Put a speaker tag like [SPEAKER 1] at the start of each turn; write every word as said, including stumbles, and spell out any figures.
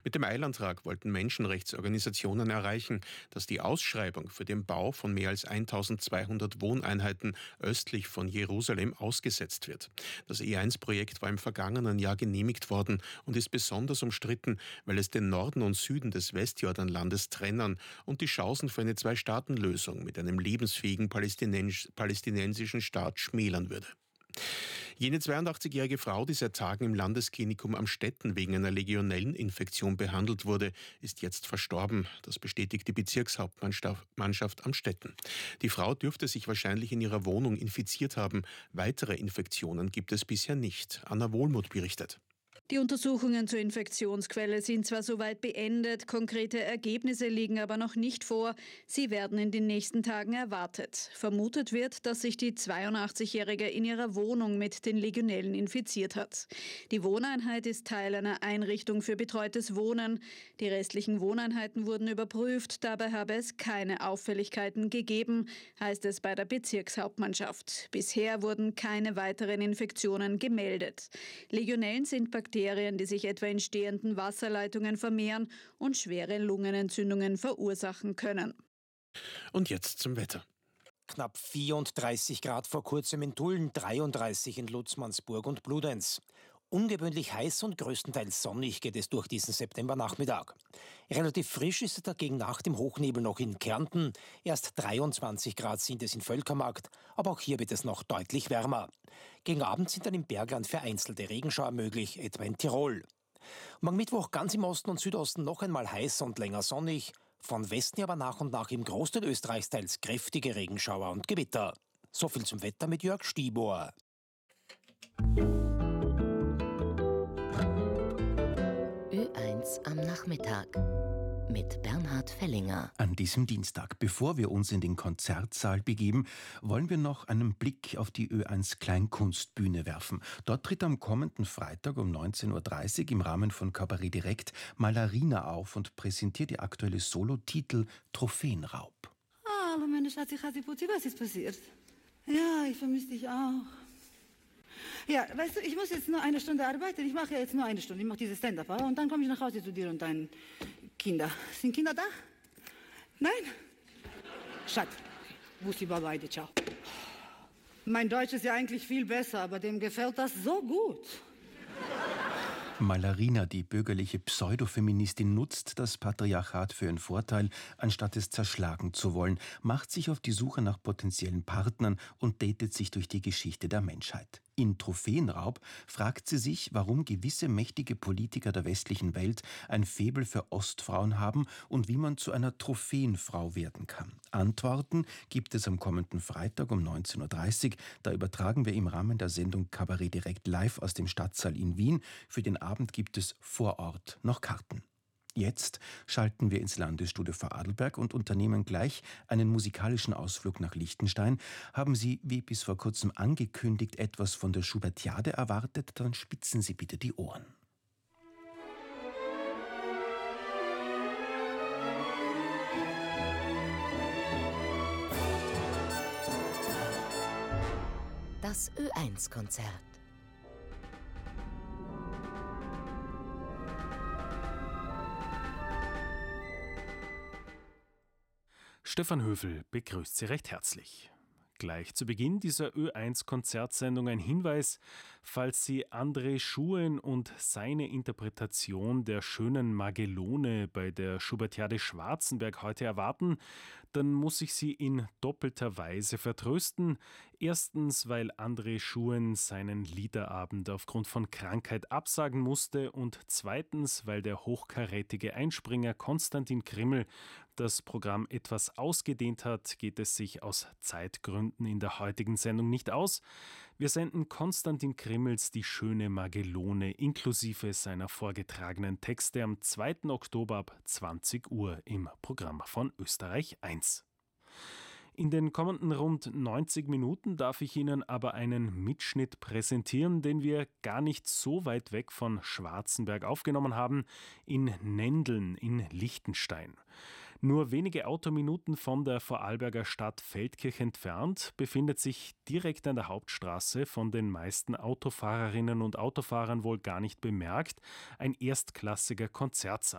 [SPEAKER 1] Mit dem Eilantrag wollten Menschenrechtsorganisationen erreichen, dass die Ausschreibung für den Bau von mehr als eintausendzweihundert Wohneinheiten östlich von Jerusalem ausgesetzt wird. Das E eins Projekt war im vergangenen Jahr genehmigt worden und ist besonders umstritten, weil es den Norden und Süden des Westjordanlandes trennen und die Chancen für eine Zwei-Staaten-Lösung mit einem lebensfähigen palästinens- palästinensischen Staat schmälern würde. Jene zweiundachtzigjährige Frau, die seit Tagen im Landesklinikum Amstetten wegen einer Legionelleninfektion behandelt wurde, ist jetzt verstorben. Das bestätigt die Bezirkshauptmannschaft Amstetten. Die Frau dürfte sich wahrscheinlich in ihrer Wohnung infiziert haben. Weitere Infektionen gibt es bisher nicht. Anna Wohlmuth berichtet.
[SPEAKER 2] Die Untersuchungen zur Infektionsquelle sind zwar soweit beendet, konkrete Ergebnisse liegen aber noch nicht vor. Sie werden in den nächsten Tagen erwartet. Vermutet wird, dass sich die zweiundachtzigjährige in ihrer Wohnung mit den Legionellen infiziert hat. Die Wohneinheit ist Teil einer Einrichtung für betreutes Wohnen. Die restlichen Wohneinheiten wurden überprüft. Dabei habe es keine Auffälligkeiten gegeben, heißt es bei der Bezirkshauptmannschaft. Bisher wurden keine weiteren Infektionen gemeldet. Legionellen sind Bakterien, die sich etwa in stehenden Wasserleitungen vermehren und schwere Lungenentzündungen verursachen können.
[SPEAKER 1] Und jetzt zum Wetter.
[SPEAKER 3] Knapp vierunddreißig Grad vor kurzem in Tulln, dreiunddreißig in Lutzmannsburg und Bludenz. Ungewöhnlich heiß und größtenteils sonnig geht es durch diesen Septembernachmittag. Relativ frisch ist es dagegen nach dem Hochnebel noch in Kärnten. Erst dreiundzwanzig Grad sind es in Völkermarkt, aber auch hier wird es noch deutlich wärmer. Gegen Abend sind dann im Bergland vereinzelte Regenschauer möglich, etwa in Tirol. Morgen Mittwoch ganz im Osten und Südosten noch einmal heiß und länger sonnig. Von Westen aber nach und nach im Großteil Österreichs teils kräftige Regenschauer und Gewitter. So viel zum Wetter mit Jörg Stibor.
[SPEAKER 4] Ö eins am Nachmittag mit Bernhard Fellinger.
[SPEAKER 5] An diesem Dienstag, bevor wir uns in den Konzertsaal begeben, wollen wir noch einen Blick auf die Ö eins Kleinkunstbühne werfen. Dort tritt am kommenden Freitag um neunzehn Uhr dreißig im Rahmen von Kabarett Direkt Malarina auf und präsentiert ihr aktuelles Solotitel Trophäenraub.
[SPEAKER 6] Hallo meine Schatzi, Chazi-Putzi, was ist passiert? Ja, ich vermisse dich auch. Ja, weißt du, ich muss jetzt nur eine Stunde arbeiten. Ich mache ja jetzt nur eine Stunde. Ich mache diese Stand-up und dann komme ich nach Hause zu dir und deinen Kindern. Sind Kinder da? Nein? Schatz, Bussi Babaide, ciao. Mein Deutsch ist ja eigentlich viel besser, aber dem gefällt das so gut.
[SPEAKER 5] Malarina, die bürgerliche Pseudofeministin, nutzt das Patriarchat für ihren Vorteil, anstatt es zerschlagen zu wollen, macht sich auf die Suche nach potenziellen Partnern und datet sich durch die Geschichte der Menschheit. In Trophäenraub fragt sie sich, warum gewisse mächtige Politiker der westlichen Welt ein Faible für Ostfrauen haben und wie man zu einer Trophäenfrau werden kann. Antworten gibt es am kommenden Freitag um neunzehn Uhr dreißig. Da übertragen wir im Rahmen der Sendung Kabarett Direkt live aus dem Stadtsaal in Wien. Für den Abend gibt es vor Ort noch Karten. Jetzt schalten wir ins Landesstudio Vorarlberg und unternehmen gleich einen musikalischen Ausflug nach Liechtenstein. Haben Sie, wie bis vor kurzem angekündigt, etwas von der Schubertiade erwartet? Dann spitzen Sie bitte die Ohren.
[SPEAKER 4] Das Ö eins Konzert.
[SPEAKER 7] Stefan Höfel begrüßt Sie recht herzlich. Gleich zu Beginn dieser Ö eins Konzertsendung ein Hinweis: Falls Sie André Schuen und seine Interpretation der schönen Magellone bei der Schubertiade Schwarzenberg heute erwarten, dann muss ich Sie in doppelter Weise vertrösten. Erstens, weil André Schuen seinen Liederabend aufgrund von Krankheit absagen musste, und zweitens, weil der hochkarätige Einspringer Konstantin Krimmel das Programm etwas ausgedehnt hat, geht es sich aus Zeitgründen in der heutigen Sendung nicht aus. Wir senden Konstantin Krimmels Die schöne Magellone inklusive seiner vorgetragenen Texte am zweiten Oktober ab zwanzig Uhr im Programm von Österreich eins. In den kommenden rund neunzig Minuten darf ich Ihnen aber einen Mitschnitt präsentieren, den wir gar nicht so weit weg von Schwarzenberg aufgenommen haben, in Nendeln in Liechtenstein. Nur wenige Autominuten von der Vorarlberger Stadt Feldkirch entfernt befindet sich direkt an der Hauptstraße, von den meisten Autofahrerinnen und Autofahrern wohl gar nicht bemerkt, ein erstklassiger Konzertsaal.